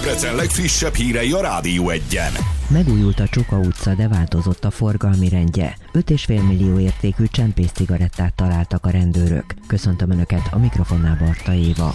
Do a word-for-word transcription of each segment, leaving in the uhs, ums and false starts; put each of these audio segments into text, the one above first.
Debrecen legfrissebb hírei a Rádió Egyen. Megújult a Csuka utca, de változott a forgalmi rendje. öt egész öt millió értékű csempész cigarettát találtak a rendőrök. Köszöntöm Önöket, a mikrofonnál Barta Éva.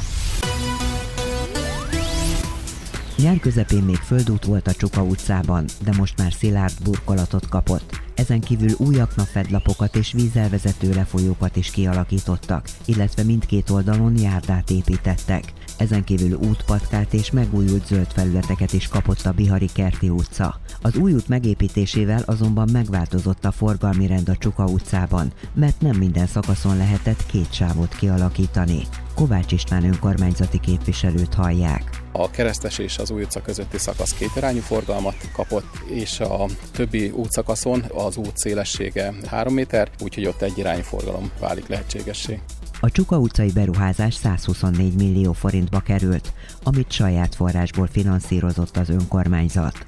Nyár közepén még földút volt a Csuka utcában, de most már szilárd burkolatot kapott. Ezen kívül új aknafedlapokat és vízzel vezető lefolyókat is kialakítottak, illetve mindkét oldalon járdát építettek. Ezen kívül útpatkát és megújult zöld felületeket is kapott a Bihari Kerti utca. Az új út megépítésével azonban megváltozott a forgalmi rend a Csuka utcában, mert nem minden szakaszon lehetett két sávot kialakítani. Kovács István önkormányzati képviselőt hallják. A Keresztes és az új utca közötti szakasz kétirányú forgalmat kapott, és a többi útszakaszon az út szélessége három méter, úgyhogy ott egyirányú forgalom válik lehetségessé. A Csuka utcai beruházás százhuszonnégy millió forintba került, amit saját forrásból finanszírozott az önkormányzat.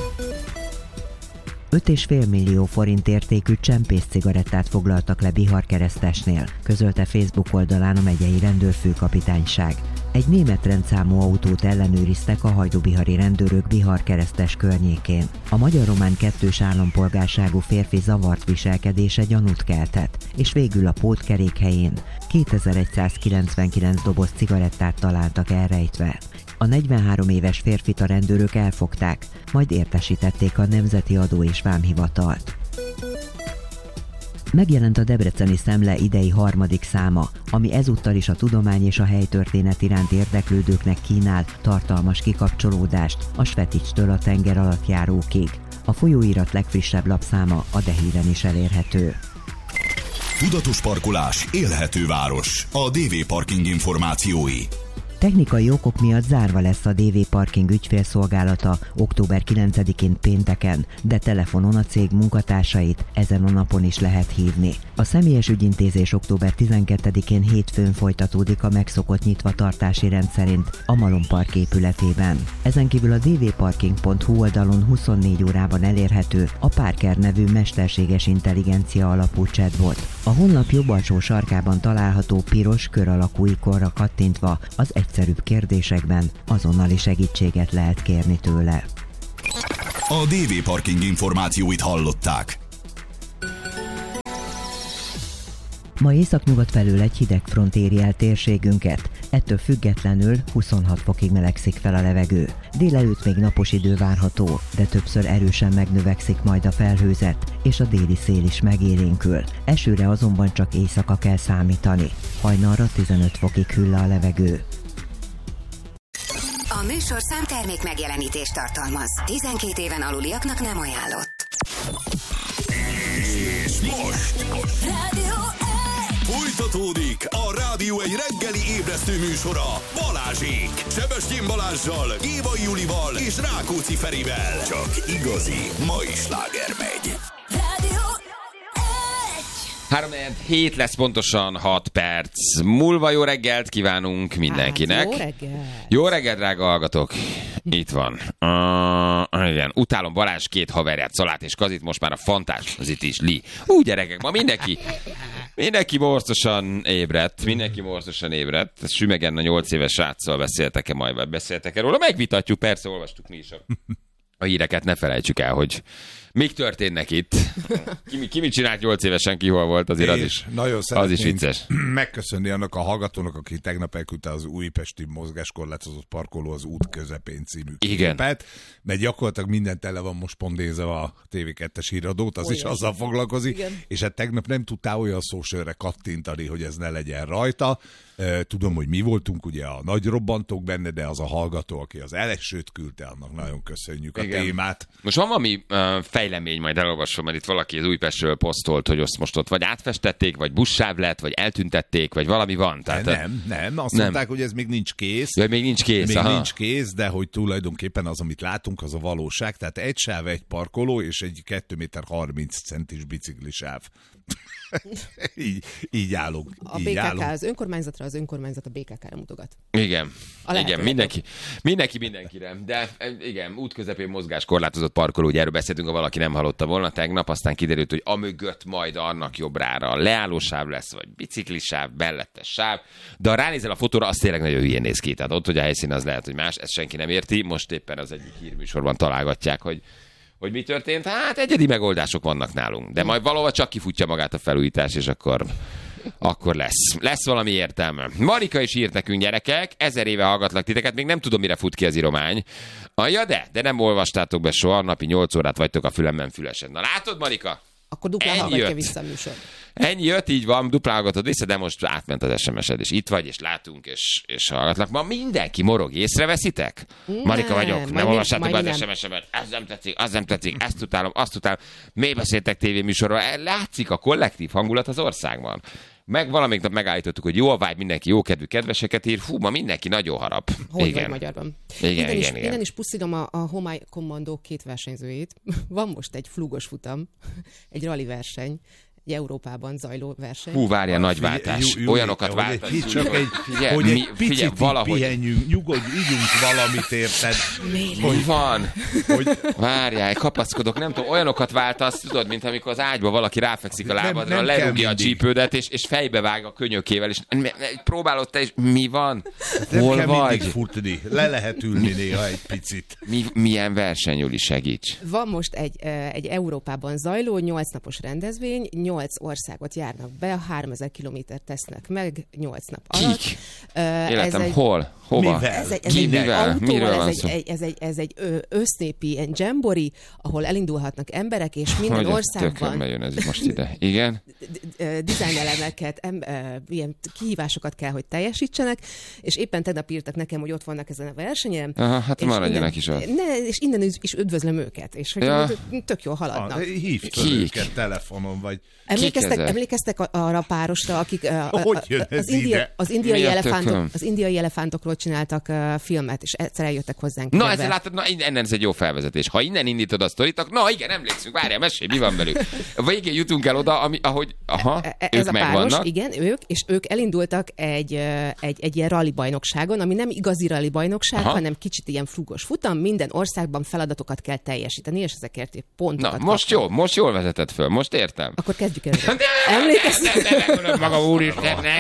öt egész öt millió forint értékű csempész cigarettát foglaltak le Bihar-Keresztesnél, közölte Facebook oldalán a megyei rendőrfőkapitányság. Egy német rendszámú autót ellenőriztek a hajdúbihari rendőrök Bihar-Keresztes környékén. A magyar-román kettős állampolgárságú férfi zavart viselkedése gyanút keltett, és végül a pótkerék helyén kétezer-százkilencvenkilenc doboz cigarettát találtak elrejtve. A negyvenhárom éves férfit a rendőrök elfogták, majd értesítették a Nemzeti Adó és Vámhivatalt. Megjelent a Debreceni Szemle idei harmadik száma, ami ezúttal is a tudomány és a helytörténet iránt érdeklődőknek kínál tartalmas kikapcsolódást a Sveticstől a tengeralattjárókig. A folyóirat legfrissebb lapszáma a Dehíren is elérhető. Tudatos parkolás, élhető város. A dé vé Parking információi. Technikai okok miatt zárva lesz a dé vé Parking ügyfélszolgálata október kilencedikén pénteken, de telefonon a cég munkatársait ezen a napon is lehet hívni. A személyes ügyintézés október tizenkettedikén hétfőn folytatódik a megszokott nyitvatartási rend szerint a Malom Park épületében. Ezen kívül a dé vé parking pont hu oldalon huszonnégy órában elérhető a Parker nevű mesterséges intelligencia alapú chatbot. A honlap jobb alsó sarkában található piros kör alakú ikonra kattintva az egyszerűbb kérdésekben azonnali segítséget lehet kérni tőle. A dé vé Parking információit hallották. Ma északnyugat felől egy hideg front éri el térségünket, ettől függetlenül huszonhat fokig melegszik fel a levegő. Délelőtt még napos idő várható, de többször erősen megnövekszik majd a felhőzet, és a déli szél is megélénkül. Esőre azonban csak éjszaka kell számítani. Hajnalra tizenöt fokig hűl le a levegő. A műsorszám termék megjelenítést tartalmaz. tizenkét éven aluliaknak nem ajánlott. És most Rádió egy! folytatódik a Rádió egy reggeli ébresztő műsora Balázsék. Sebestyén Balázssal, Gévai Julival és Rákóczi Ferivel. Csak igazi mai sláger megy. Rádió három hét lesz pontosan hat perc. Múlva jó reggelt kívánunk mindenkinek. Hát, jó reggelt. Jó reggelt, drága hallgatók. Itt van. Uh, igen, utálom Balázs két haverját, Szalát és Kazit, most már a Fantás, az itt is Li. Úgy gyerekek, ma mindenki, mindenki morcosan ébredt, mindenki morcosan ébredt. Sümegen a nyolc éves sráccal beszéltek-e majd, vagy beszéltek-e róla? Megvitatjuk, persze, olvastuk mi is a, a híreket, ne felejtsük el, hogy mik történnek itt? Ki, ki mit csinált nyolc évesen, ki hol volt, azért az is, az is vicces. Megköszönni annak a hallgatónak, aki tegnap elküldte az újpesti mozgáskorlátozott parkoló az út közepén című képet, mert gyakorlatilag minden tele van most pondézva a té vé kettes híradót, az olyan is azzal foglalkozik, igen. És hát tegnap nem tudtál olyan szósörre kattintani, hogy ez ne legyen rajta. Tudom, hogy mi voltunk ugye a nagy robbantók benne, de az a hallgató, aki az elsőt küldte, annak nagyon köszönjük a igen. témát. Most van valami uh, fejlemény, majd elolvasom, mert itt valaki az Újpestről posztolt, hogy azt most ott vagy átfestették, vagy buszsáv lett, vagy eltüntették, vagy valami van. Tehát, nem, nem, azt nem. mondták, hogy ez még nincs kész. Ja, még nincs kész, Még aha. nincs kész, de hogy tulajdonképpen az, amit látunk, az a valóság. Tehát egy sáv, egy parkoló, és egy kettő méter harminc centis biciklisáv. így, így állunk. A így bé ká ká állunk. az önkormányzatra, az önkormányzat a bé ká ká-ra mutogat. Igen, igen, mindenki, mindenki mindenkire. De igen, útközepén mozgáskorlátozott parkoló, ugye erről beszéltünk, ha valaki nem hallotta volna tegnap, aztán kiderült, hogy amögött majd annak jobbrára leállósáv lesz, vagy biciklisáv, mellettes sáv, de ha ránézel a fotóra, az tényleg nagyon hülyén néz ki. Tehát ott, hogy a helyszín az lehet, hogy más, ezt senki nem érti. Most éppen az egyik hírműsorban találgatják, hogy hogy mi történt. Hát egyedi megoldások vannak nálunk, de majd valahol csak kifutja magát a felújítás, és akkor, akkor lesz. Lesz valami értelme. Marika is írt nekünk, gyerekek, ezer éve hallgatlak titeket, még nem tudom, mire fut ki az íromány. Ah, ja, de, de nem olvastátok be soha, napi nyolc órát vagytok a fülemben fülesen. Na látod, Marika? Akkor duplán hallgatja vissza a műsor. Ennyi jött, így van, duplán hallgatod vissza, de most átment az es em es-ed, és itt vagy, és látunk, és, és hallgatlak. Ma mindenki morog, észreveszitek? Nem, Marika vagyok, nem olvassátok be az nem. es em es-emet, ez nem tetszik, az nem tetszik, ezt utálom, azt utálom. Miért beszéltek tévéműsorról? Látszik a kollektív hangulat az országban. Meg valamelyik nap megállítottuk, hogy jó a vibe, mindenki jó kedvű kedveseket ír, fú, ma mindenki nagyon harap. Hogy igen. vagy magyarban. Igen, innen, igen, is, igen. innen is puszilom a, a Homai Commando két versenyzőjét. Van most egy flugos futam, egy rally verseny, egy Európában zajló verseny. Hú, várja, nagy váltás. Jú, jú, Olyanokat jú, váltás. egy, csak egy, figyelj, hogy mi, egy picit figyelj, valahogy... pihenjünk, nyugodj, ígyunk valamit, érted? Hogy van? Hogy... Várjál, kapaszkodok, nem tudom, olyanokat váltasz, tudod, mint amikor az ágyba valaki ráfekszik a lábadra, nem, nem lerúgja a csípődet, és, és fejbevág a könyökével, és próbálod te, és mi van? Nem Hol kell vagy? mindig futni, le lehet ülni néha egy picit. Mi, milyen verseny, Juli, segíts? Van most egy, egy Európában zajló nyolc napos rendezvény, nyolc országot járnak be, háromezer kilométert tesznek meg nyolc nap alatt. Kik? Uh, Életem, ez egy, hol? Hova? Mivel? Ez egy, ez Ki, egy mivel? Miről autóval, van ez szó? egy, ez egy, ez egy ö, össznépi ilyen dzsembori, ahol elindulhatnak emberek, és minden Hogy a országban tökönbe jön ez most ide. Igen? dizájnelemeket, em, ö, ilyen kihívásokat kell, hogy teljesítsenek, és éppen tegnap írtak nekem, hogy ott vannak ezen a versenyen. Aha, hát és maradjanak innen, is ott. Ne, és innen is üdvözlöm őket, és hogy Ja. tök jól haladnak. Ah, hívd fel Kik? őket telefonon, vagy... Emlékeztek, ezek? emlékeztek a- arra a párosra, akik uh, Hogy a- jön a- ez az, india, ide? az, indiai Mi a elefántok, tököm? az indiai elefántokról csináltak uh, filmet, és egyszer eljöttek hozzánk. Na, körbe. ezzel látod, na, innen ez egy jó felvezetés. Ha innen indítod a sztorit, akkor na igen, emlékszünk, várjál, mesélj, mi van velük. A végén jutunk el oda, ami, ahogy, aha, E- e- ők Ez a páros, megvannak. igen, ők, és ők elindultak egy, ö, egy, egy ilyen rally bajnokságon, ami nem igazi rally bajnokság, Aha. hanem kicsit ilyen flugos futam, minden országban feladatokat kell teljesíteni, és ezekért pontokat Na, most kapnak. jó, most jól vezetett föl, most értem. Akkor kezdjük el. De, Emlékeztek? Ne, ne, megmondod maga, úristen, ne!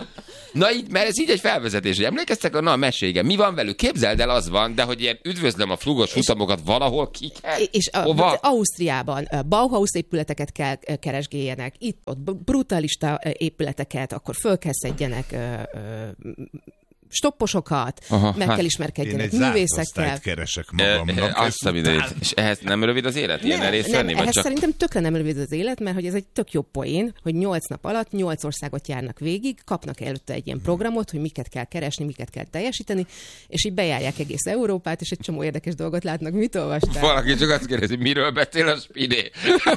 Na így, mert ez így egy felvezetés, hogy emlékeztek, na mesége, mi van velük? Képzeld el, az van, de hogy ilyen üdvözlöm a flugos futamokat valahol kiket? És a, Hova? Ausztriában ö, Bauhaus épületeket kell ö, keresgéljenek, itt ott b- brutalista ö, épületeket, akkor föl kell szedjenek ö, ö, stopposokat, Aha, meg hát kell Én ismerkedjenek egy zárt művészekkel. osztályt keresek E, magamnak. e, azt a mindenit. És ehhez nem rövid az élet? Ilyen Nem, részt nem, venni? Vagy ehhez csak... szerintem tökre nem rövid az élet, mert hogy ez egy tök jó poén, hogy nyolc nap alatt nyolc országot járnak végig, kapnak előtte egy ilyen programot, hogy miket kell keresni, miket kell teljesíteni, és így bejárják egész Európát, és egy csomó érdekes dolgot látnak. Mit olvastál? Valaki csak azt kérdezi, miről beszél a Spidé?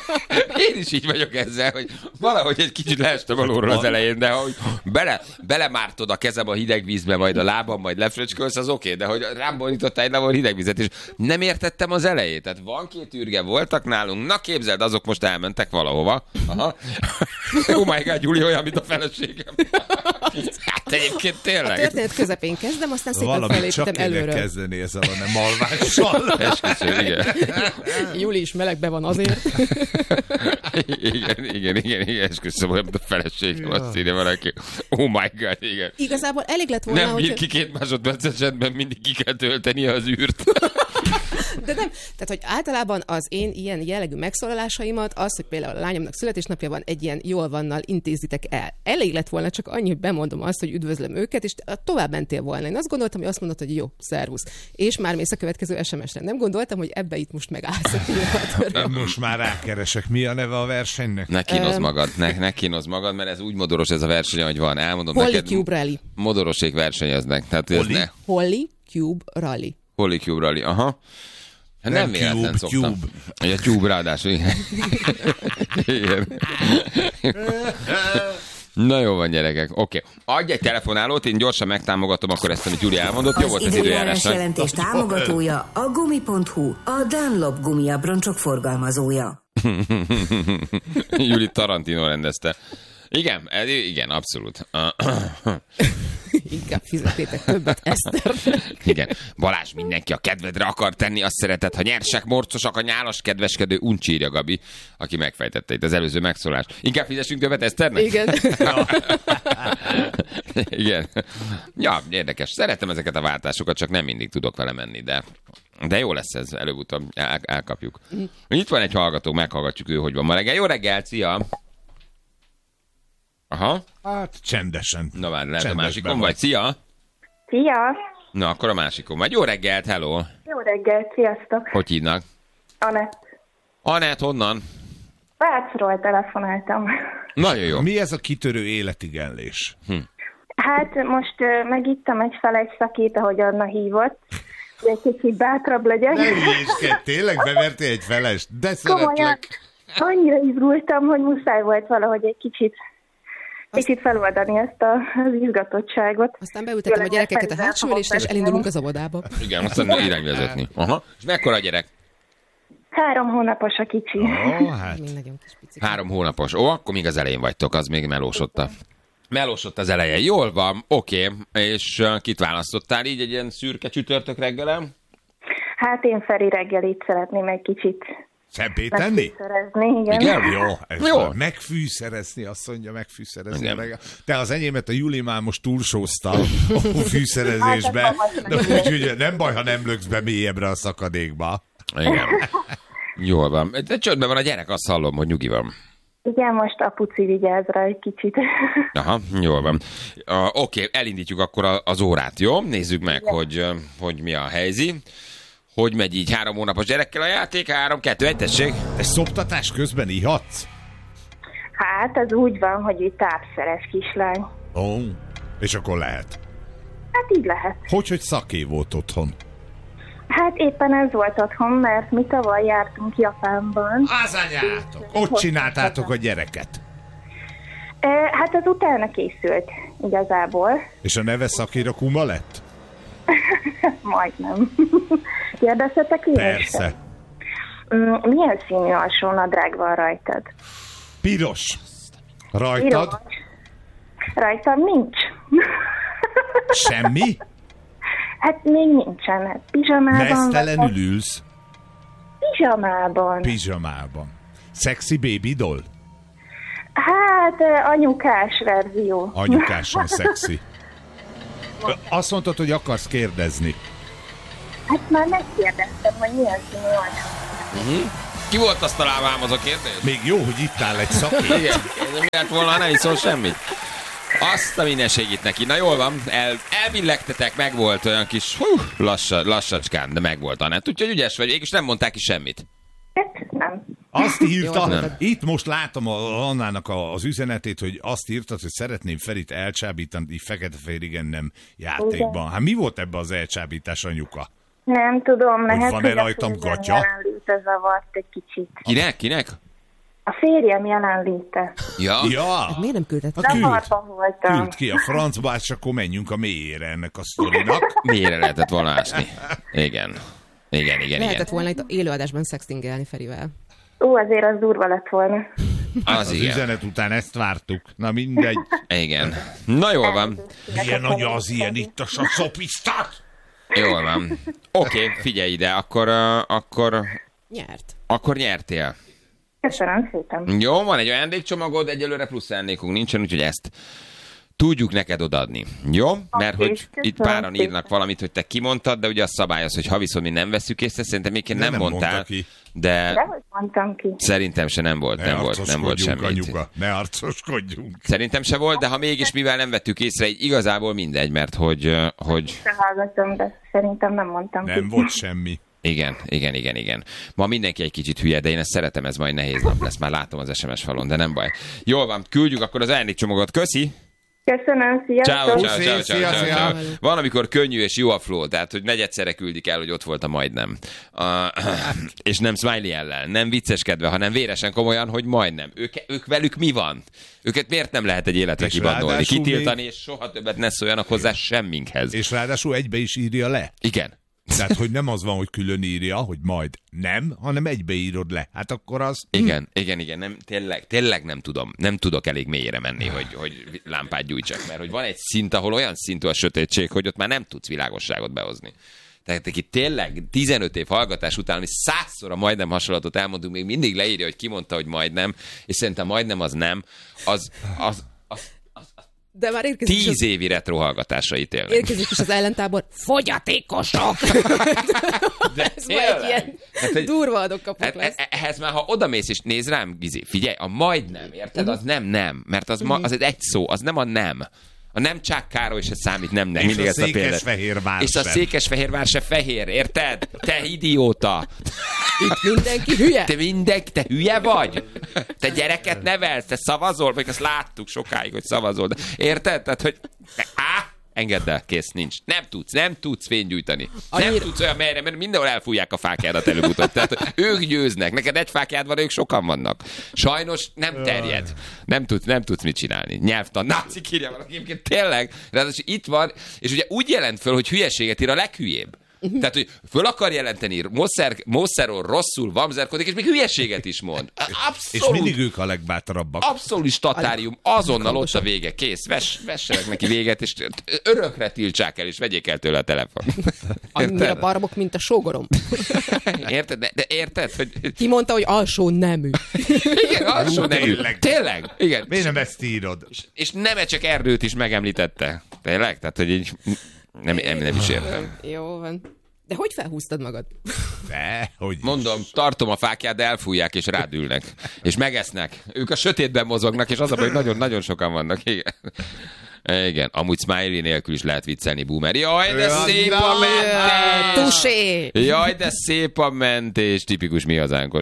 Én is így vagyok ezzel, hogy valahogy egy kicsit leestem alulról az elején, de hogy bele, belemártod a kezem a hideg vízbe, majd a lábam, majd lefröcskölsz, az oké, de hogy rám borítottál egy lábon hideg vizet, és nem értettem az elejét. Tehát van két űrge, voltak nálunk, na képzeld, azok most elmentek valahova. Aha. Oh my God, Gyuri, olyan, mint a feleségem. Hát egyébként A tényleg. történet közepén kezdem, aztán szépen Valamit felépítem csak kéne előről. kezdeni ezzel a nem alvással. Esküszöm, igen. Júli is melegbe van azért. Igen, igen, igen, igen, esküszöm, olyan, mint a feleségem, azt írja valaki. Oh my God, igen. Igazából elég lett volna, Nem bír hogy... ki két másodperc esetben mindig ki kell tölteni az űrt. De nem. Tehát, hogy általában az én ilyen jellegű megszólalásaimat, az, hogy például a lányomnak születésnapja van, egy ilyen jól vannal intézitek el. Elég lett volna csak annyi, hogy bemondom azt, hogy üdvözlöm őket, és tovább mentél volna. Én azt gondoltam, hogy azt mondod, hogy jó, szervusz. És már mész a következő es em es-re. Nem gondoltam, hogy ebbe itt most megállsz a pillanatra. Most már rákeresek. Mi a neve a versenynek? Ne kínozz magad, ne, ne kínozz magad, mert ez úgy modoros ez a verseny, hogy van. Elmondom Holly neked. Cube Rally. Modorosék versenyeznek. Tehát ez Holly? ne. Holly Cube Rally. Holly Cube Rally, aha. Hát nem, Nem véletlen Cube, szoktam. Cube. Ugye Cube ráadásul, igen. Igen. Na jó van, gyerekek. Oké. Okay. Adj egy telefonálót, én gyorsan megtámogatom akkor ezt, amit Gyuri elmondott. Jó volt az időjárás. jelentés támogatója a gumi pont hu, a Dunlop gumiabroncsok forgalmazója. Juli Tarantino rendezte. Igen, ez, igen, abszolút. Inkább fizetétek többet, Eszter. Igen. Balázs, mindenki a kedvedre akar tenni, azt szereted, ha nyersek, morcosak, a nyálas kedveskedő, uncsírja Gabi, aki megfejtette itt az előző megszólást. Inkább fizessünk többet Eszternek? Igen. Igen. Ja, érdekes. Szeretem ezeket a váltásokat, csak nem mindig tudok vele menni, de, de jó lesz ez, előbb-utóbb el, elkapjuk. Itt van egy hallgató, meghallgatjuk ő, hogy van ma reggel. Jó reggel, szia! Aha. Hát csendesen. Na várj, lehet a másikon vagy. Szia! Szia! Na, akkor a másikon vagy. Jó reggelt, hello! Jó reggelt, sziasztok! Hogy hívnak? Anett. Anett, honnan? Vácról telefonáltam. Nagyon jó. Mi ez a kitörő életigenlés? Hm. Hát most uh, megittem egy fel egy szakít, ahogy Anna hívott. Egy kicsit bátrabb legyek. Ne ügyéskedj, tényleg bevertél egy felest? De Komolyan, szeretlek. annyira izgultam, hogy muszáj volt valahogy egy kicsit Kicsit feloldani ezt a, az izgatottságot. Aztán beültetem a gyerekeket a hátsó ülésre, és elindulunk az óvodába. Igen, aztán irányvezetni. Aha. És mekkora a gyerek? Három hónapos a kicsi. Ó, hát. Három hónapos. Ó, akkor még az elején vagytok, az még melósodta. Melósott az eleje. Jól van, oké. Okay. És kit választottál így egy ilyen szürke csütörtök reggelem? Hát én Feri reggelit szeretném egy kicsit szebbé tenni? Megfűszerezni, igen. igen? Jó, ez jó. Van. Megfűszerezni, azt mondja, megfűszerezni. Igen. Te az enyémet a Juli már most túlsózta a fűszerezésbe, de úgyhogy nem baj, ha nem löksz be mélyebbre a szakadékba. Igen. Jól van. De csődben van a gyerek, azt hallom, hogy nyugi van. Igen, most apuci vigyáz rá egy kicsit. Aha, jól van. Uh, Oké, okay, elindítjuk akkor az órát, jó? Nézzük meg, hogy, hogy mi a helyzet. Hogy megy így három hónapos gyerekkel a játék? Három, kettő, egy, tessék. Te szoptatás közben ihatsz? Hát, az úgy van, hogy itt tápszeres kislány. Ó, oh, és akkor lehet. Hát így lehet. Hogy, hogy szaké volt otthon? Hát éppen ez volt otthon, mert mi tavaly jártunk Japánban. Az anyátok! Ott csináltátok a gyereket. Hát az utána készült, igazából. És a neve Szakira Kuma lett? Majdnem. Kérdeztetek én? Persze. Milyen színű alsó nadrág van rajtad? Piros. Rajtad? Piros. Rajtam nincs. Semmi? Hát még nincsen. Hát pizsamában. Mesztelenül ülsz? Pizsamában. Pizsamában. Sexy baby doll? Hát anyukás verzió. Anyukásan szexi. Azt mondtad, hogy akarsz kérdezni. Hát már megkérdeztem, hogy milyen színű alsó. Uh-huh. Ki volt azt találvám az a kérdés? Még jó, hogy itt áll egy szakértő. Igen, mi lett volna, nem is szól semmit. Azt a minden segít neki. Na jól van, El, elbillegtetek, meg volt olyan kis hú, lassa, lassacskán, de meg volt Anett. Úgyhogy ügyes vagy, és nem mondták ki semmit. Hát nem. Azt írta, itt most látom a, Annának a, az üzenetét, hogy azt írtad, hogy szeretném Ferit elcsábítani fekete-fehér igen nem játékban. Hát mi volt ebben az elcsábítás, anyuka? Nem tudom, lehet, van-e rajtam gatya? Jelenléte zavart egy kicsit. Kinek? Kinek? A férjem jelenléte. Ja? Ja. Hát miért nem küldett? A küld, Zavarban voltam. küld ki a francba, és akkor menjünk a mélyére ennek a sztorinak. Mélyre lehetett volna ásni. Igen. Igen, igen, Lehetett igen. volna itt élőadásban szextingelni Ferivel. Ó, azért az durva lett volna. Az, az igen. üzenet után ezt vártuk. Na mindegy. Igen. Na jól van. Milyen anya az ilyen itt a szopisztat? Jól van. Oké, okay, figyelj ide, akkor, uh, akkor, Nyert. akkor nyertél. Köszönöm szépen. Jó, van egy ajándékcsomagod, egyelőre plusz ajándékunk nincsen, úgyhogy ezt tudjuk neked odaadni. Jó? Mert hogy köszönöm itt páran szépen. írnak valamit, hogy te kimondtad, de ugye az szabály az, hogy ha viszont mi nem veszük észre, szerintem még nem, nem mondtál, mondta ki. de De hogy mondtam ki? szerintem se nem volt, nem Ne volt, nem volt arcoskodjunk, semmi. anyuka, ne arcoskodjunk. Szerintem se volt, de ha mégis mivel nem vettük észre, így igazából mindegy, mert hogy, hogy Hallgatom, de szerintem nem mondtam ki. Nem volt semmi. igen, igen, igen, igen. Ma mindenki egy kicsit hülye, de én ezt szeretem, ez majd nehéz nap lesz, már látom az es em es falon, de nem baj. Jól van, küldjük akkor az ajándékcsomagot, köszi! Köszönöm, sziasztok! Ciao, ciao, Puszi, ciao, ciao, szia, ciao, szia. ciao. Van, amikor könnyű és jó a flow, tehát, hogy negyedszerre küldik el, hogy ott volt a majdnem. Uh, és nem smiley ellen, nem vicceskedve, hanem véresen komolyan, hogy majdnem. Ők, ők velük mi van? Őket miért nem lehet egy életre És kibannolni, ráadásul kitiltani, még- és soha többet ne szóljanak hozzá semminkhez. És ráadásul egybe is írja le. Igen. Tehát, hogy nem az van, hogy külön írja, hogy majd nem, hanem egybeírod le. Hát akkor az... Igen, hm. igen, igen, nem, tényleg, tényleg nem tudom, nem tudok elég mélyre menni, hogy, hogy lámpát gyújtsak, mert hogy van egy szint, ahol olyan szintű a sötétség, hogy ott már nem tudsz világosságot behozni. Tehát itt tényleg tizenöt év hallgatás után, ami százszor a majdnem hasonlatot elmondunk, még mindig leírja, hogy ki mondta, hogy majdnem, és szerintem majdnem az nem, az... az, az De már tíz az... évi retro hallgatásra ítélnek. Érkezik is az ellentábor, fogyatékosok! De ez már egy ilyen hát, durva adok-kapok hát, lesz. Ehhez már, ha odamész és néz rám, Gizi, figyelj, a majdnem, érted? Az nem nem, mert az, ma, az egy szó, az nem a nem. A nem Csák Károly se számít nemnek. És a Székesfehérvár És a Székesfehérvár se fehér, érted? Te idióta! Itt mindenki hülye? Te mindenki, te hülye vagy? Te gyereket nevelsz, te szavazol? Vagy azt láttuk sokáig, hogy szavazol. De érted? Tehát, hogy... Á! Engedd el, kész, nincs. Nem tudsz, nem tudsz fénygyújtani. Annyira... Nem tudsz olyan merre, mert mindenhol elfújják a fákjádat előbb-utóbb. Tehát ők győznek. Neked egy fákjád van, ők sokan vannak. Sajnos nem terjed. Nem tudsz, nem tudsz mit csinálni. Nyelvtan. Náci írja valaki, egyébként tényleg. Ráadásul itt van, és ugye úgy jelent föl, hogy hülyeséget ír a leghülyébb. Uh-huh. Tehát, hogy föl akar jelenteni, Mosszeron rosszul vamzerkodik, és még hülyeséget is mond. Abszolút. És mindig ők a legbátrabbak. Abszolút statárium, azonnal ott a vége, kész. Vess, vessenek neki véget, és örökre tiltsák el, és vegyék el tőle a telefon. Annyira barmok, mint a sógorom. Érted? De, de érted, hogy... Ki mondta, hogy alsó nemű. Igen, alsó nemű. Tényleg. Tényleg? Igen. Miért nem ezt írod? És, és Nemecsek Erdőt is megemlítette. Tényleg? Tehát, hogy így... Nem, nem, nem is értem. Jó van. De hogy felhúztad magad? De, hogy mondom, tartom a fákját, de elfújják, és rádülnek. És megesznek. Ők a sötétben mozognak, és az a baj, hogy nagyon-nagyon sokan vannak. Igen. Igen, amúgy smiley nélkül is lehet viccelni, boomer. Jaj, de szép a mentés! Tusé! Jaj, de szép a mentés! Tipikus mi hazánkos.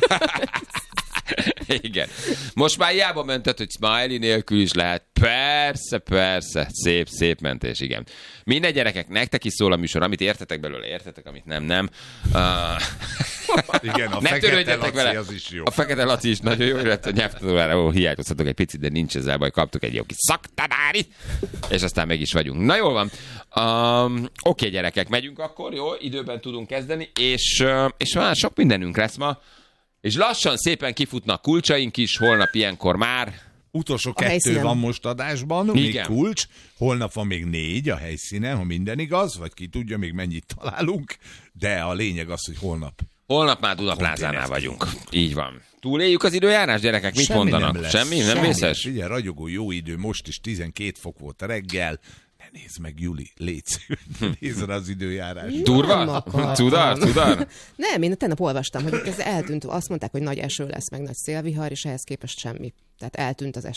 Igen. Most már hiába mented, hogy smiley nélkül is lehet. Persze, persze. Szép, szép mentés, igen. Minden gyerekek, nektek is szól a műsor, amit értetek belőle, értetek, amit nem, nem. Uh... Igen, a Fekete Laci vele. Az is jó. A Fekete Laci is nagyon jó, illetve a nyelvtanulóra hiányozhatok egy picit, de nincs ezzel baj, kaptuk egy jó kis szaktanári, és aztán meg is vagyunk. Na jól van. Um, Oké, okay, gyerekek, megyünk akkor, jó, időben tudunk kezdeni, és, uh, és már sok mindenünk lesz ma. És lassan szépen kifutnak kulcsaink is, holnap ilyenkor már. Utolsó kettő helyszínen van most adásban, még igen. Kulcs. Holnap van még négy a helyszínen, ha minden igaz, vagy ki tudja, még mennyit találunk. De a lényeg az, hogy holnap. Holnap már Dunaplázánál vagyunk. Így van. Túléljük az időjárás, gyerekek? Mit Semmi mondanak? Nem lesz. Semmi? Nem Semmi. vészes? Ugye, ragyogó jó idő, most is tizenkét fok volt a reggel. Nézd meg, Juli, légy nézd az időjárás. Durva? Tudar? Tudar? Nem, én tegnap olvastam, hogy ez eltűnt. Azt mondták, hogy nagy eső lesz, meg nagy szélvihar, és ehhez képest semmi. Tehát eltűnt az eső.